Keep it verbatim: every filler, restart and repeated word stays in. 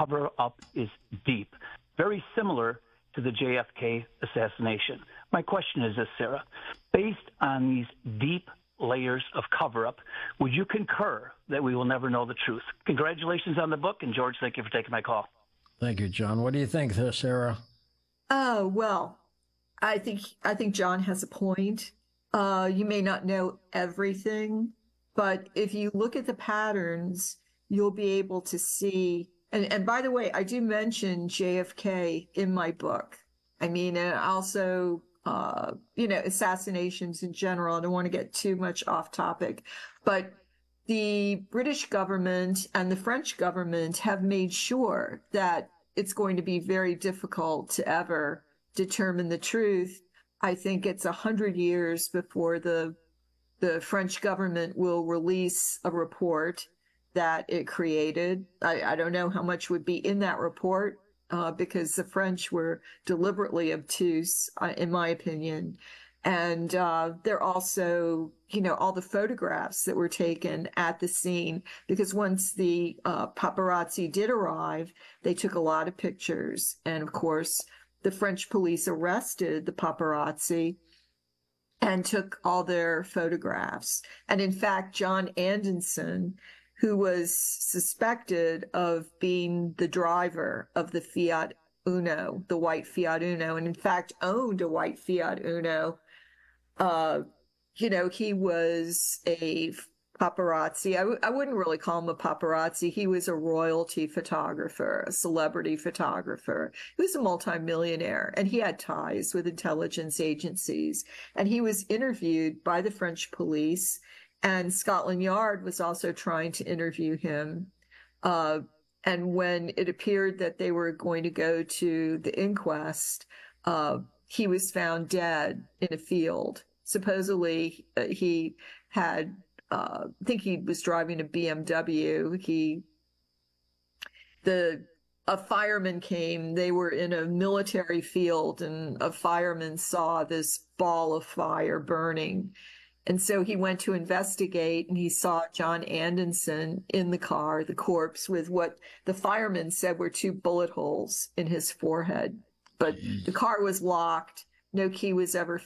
cover up is deep, very similar to the J F K assassination. My question is this, Sarah. Based on these deep layers of cover-up, would you concur that we will never know the truth? Congratulations on the book, and George, thank you for taking my call. Thank you, John. What do you think there, Sarah? Oh, well, I think I think John has a point. Uh, you may not know everything, but if you look at the patterns, you'll be able to see. And, and by the way, I do mention J F K in my book. I mean, and also, uh, you know, assassinations in general. I don't want to get too much off topic, but the British government and the French government have made sure that it's going to be very difficult to ever determine the truth. I think it's a hundred years before the the French government will release a report that it created. I, I don't know how much would be in that report uh, because the French were deliberately obtuse, uh, in my opinion. And uh, they're also, you know, all the photographs that were taken at the scene, because once the uh, paparazzi did arrive, they took a lot of pictures. And of course, the French police arrested the paparazzi and took all their photographs. And in fact, John Anderson, who was suspected of being the driver of the Fiat Uno, the white Fiat Uno, and in fact owned a white Fiat Uno, uh, you know, he was a paparazzi. I, w- I wouldn't really call him a paparazzi. He was a royalty photographer, a celebrity photographer. He was a multimillionaire, and he had ties with intelligence agencies. And he was interviewed by the French police, and Scotland Yard was also trying to interview him. Uh, and when it appeared that they were going to go to the inquest, uh, he was found dead in a field. Supposedly, uh, he had Uh, I think he was driving a B M W. He, the, a fireman came. They were in a military field, and a fireman saw this ball of fire burning. And so he went to investigate, and he saw John Anderson in the car, the corpse, with what the fireman said were two bullet holes in his forehead. But the car was locked. No key was ever